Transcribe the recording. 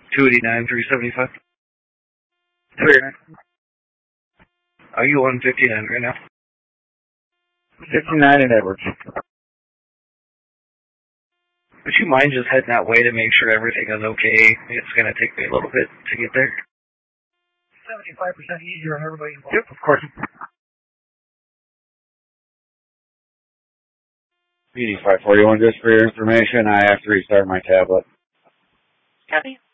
289, 375. 389. Are you on 59 right now? 59 in Edwards. Would you mind just heading that way to make sure everything is okay? It's going to take me a little bit to get there. 75% easier on everybody involved. Yep, of course. PD 541, just for your information, I have to restart my tablet. Copy.